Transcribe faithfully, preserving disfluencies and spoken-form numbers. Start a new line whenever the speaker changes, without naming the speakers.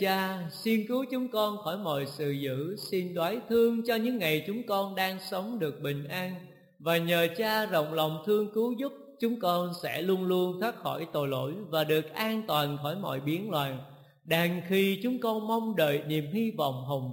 Cha, xin cứu chúng con khỏi mọi sự dữ, xin đoái thương cho những ngày chúng con đang sống được bình an. Và nhờ Cha rộng lòng thương cứu giúp, chúng con sẽ luôn luôn thoát khỏi tội lỗi và được an toàn khỏi mọi biến loạn. Đang khi chúng con mong đợi niềm hy vọng hồng